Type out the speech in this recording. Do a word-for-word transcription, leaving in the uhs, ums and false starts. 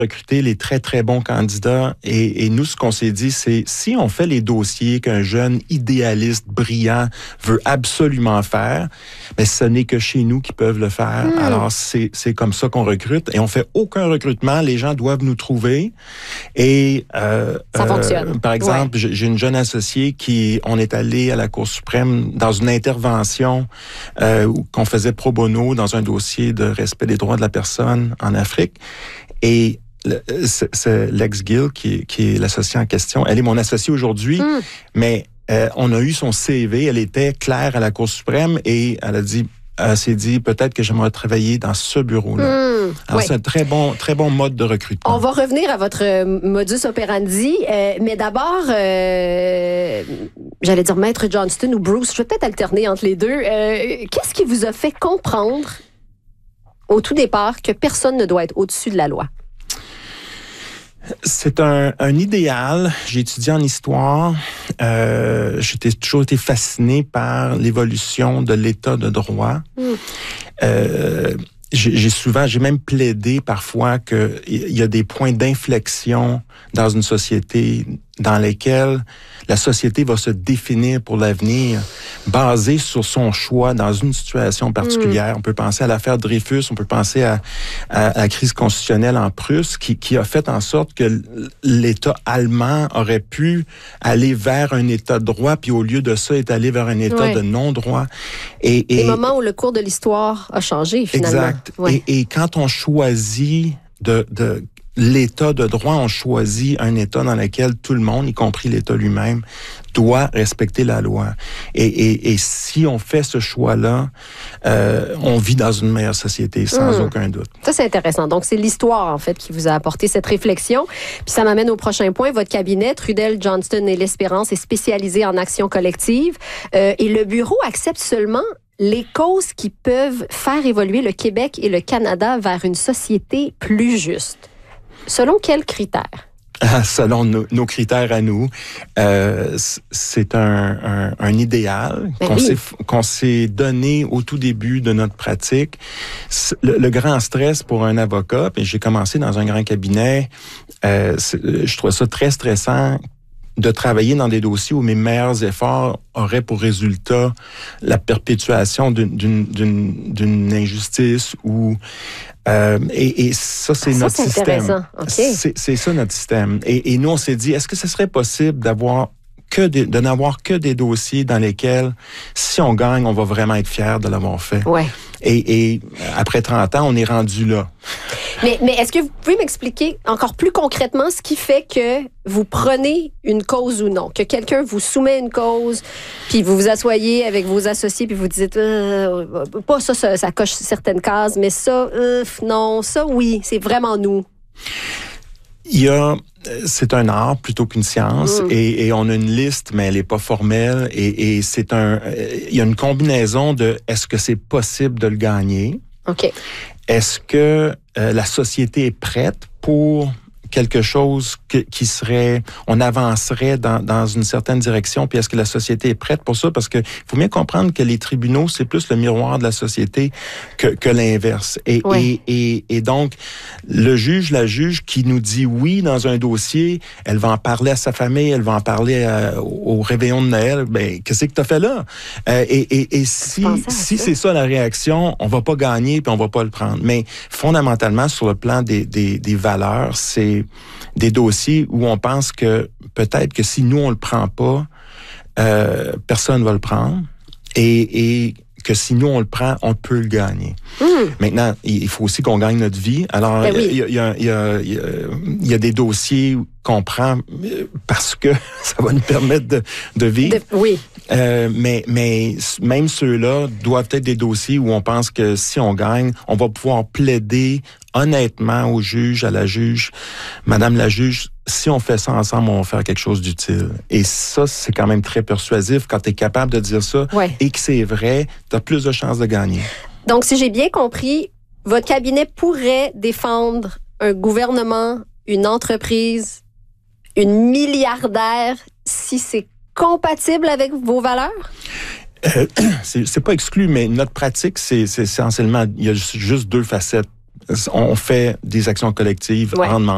recruter les très, très bons candidats. Et, et nous, ce qu'on s'est dit, c'est si on fait les dossiers qu'un jeune idéaliste, brillant, veut absolument faire, bien, ce n'est que chez nous qu'ils peuvent le faire. Mmh. Alors, c'est, c'est comme ça qu'on recrute. Et on fait aucun recrutement. Les gens doivent nous trouver. Et euh, ça euh, fonctionne. Par exemple, ouais. j'ai une jeune associée qui, on est allé à la Cour suprême dans une intervention euh, qu'on faisait pro bono dans un dossier de respect des droits de la personne en Afrique. Et c'est Lex Gill, qui, qui est l'associée en question. Elle est mon associée aujourd'hui, mm. mais euh, on a eu son C V, elle était claire à la Cour suprême et elle a dit, elle s'est dit peut-être que j'aimerais travailler dans ce bureau-là. Mm. Alors oui. C'est un très bon, très bon mode de recrutement. On va revenir à votre modus operandi, euh, mais d'abord, euh, j'allais dire Maître Johnston ou Bruce, je vais peut-être alterner entre les deux. Euh, qu'est-ce qui vous a fait comprendre au tout départ que personne ne doit être au-dessus de la loi? C'est un, un idéal. J'ai étudié en histoire. Euh, j'ai toujours été fasciné par l'évolution de l'état de droit. Mm. Euh, j'ai, j'ai souvent, j'ai même plaidé parfois qu'il y a des points d'inflexion dans une société dans lesquels la société va se définir pour l'avenir basée sur son choix dans une situation particulière. Mmh. On peut penser à l'affaire Dreyfus, on peut penser à, à, à la crise constitutionnelle en Prusse qui, qui a fait en sorte que l'État allemand aurait pu aller vers un État de droit, puis au lieu de ça, est allé vers un État ouais. de non-droit. Et, et, Les moments où le cours de l'histoire a changé, finalement. Exact. Ouais. Et, et quand on choisit de... de l'État de droit, on choisit un État dans lequel tout le monde, y compris l'État lui-même, doit respecter la loi. Et, et, et si on fait ce choix-là, euh, on vit dans une meilleure société, sans mmh. aucun doute. Ça, c'est intéressant. Donc, c'est l'histoire, en fait, qui vous a apporté cette réflexion. Puis ça m'amène au prochain point. Votre cabinet, Trudel, Johnston et l'Espérance, est spécialisé en action collective. Euh, et le bureau accepte seulement les causes qui peuvent faire évoluer le Québec et le Canada vers une société plus juste. Selon quels critères? Selon nos, nos critères à nous, euh, c'est un, un, un idéal ben qu'on, oui. s'est, qu'on s'est donné au tout début de notre pratique. Le, le grand stress pour un avocat, puis j'ai commencé dans un grand cabinet, euh, je trouvais ça très stressant de travailler dans des dossiers où mes meilleurs efforts auraient pour résultat la perpétuation d'une, d'une, d'une, d'une injustice ou euh, et, et ça c'est ah, notre ça, c'est système. Okay. C'est, c'est ça notre système. Et, et nous on s'est dit est-ce que ce serait possible d'avoir que des, de n'avoir que des dossiers dans lesquels si on gagne on va vraiment être fier de l'avoir fait. Ouais. Et, et après trente ans on est rendu là. Mais, mais est-ce que vous pouvez m'expliquer encore plus concrètement ce qui fait que vous prenez une cause ou non? Que quelqu'un vous soumet une cause, puis vous vous asseyez avec vos associés, puis vous dites euh, pas ça, ça, ça coche certaines cases, mais ça, euh, non, ça, oui, c'est vraiment nous. Il y a, c'est un art plutôt qu'une science, mmh. et, et on a une liste, mais elle n'est pas formelle, et, et c'est un, il y a une combinaison de est-ce que c'est possible de le gagner? OK. Est-ce que euh, la société est prête pour quelque chose que, qui serait, on avancerait dans, dans une certaine direction, puis est-ce que la société est prête pour ça? Parce que faut bien comprendre que les tribunaux, c'est plus le miroir de la société que, que l'inverse. Et, oui. et, et, et donc, le juge, la juge qui nous dit oui dans un dossier, elle va en parler à sa famille, elle va en parler à, au réveillon de Noël, ben, qu'est-ce que t'as fait là? Euh, et, et, et si, si c'est ça la réaction, on va pas gagner puis on va pas le prendre. Mais fondamentalement, sur le plan des, des, des valeurs, c'est des dossiers où on pense que peut-être que si nous, on le prend pas, euh, personne va le prendre et, et que si nous, on le prend, on peut le gagner. Mmh. Maintenant, il faut aussi qu'on gagne notre vie. Alors, ben oui. il, y a, il, y a, il, y a, il y a des dossiers qu'on prend parce que ça va nous permettre de, de vivre. De, oui. Euh, mais, mais même ceux-là doivent être des dossiers où on pense que si on gagne, on va pouvoir plaider honnêtement au juge, à la juge, Madame la juge, si on fait ça ensemble, on va faire quelque chose d'utile. Et ça, c'est quand même très persuasif quand tu es capable de dire ça ouais. et que c'est vrai, tu as plus de chances de gagner. Donc, si j'ai bien compris, votre cabinet pourrait défendre un gouvernement, une entreprise, une milliardaire, si c'est compatible avec vos valeurs? Euh, c'est, c'est pas exclu, mais notre pratique, c'est, c'est essentiellement, il y a juste deux facettes. On fait des actions collectives ouais. en demandant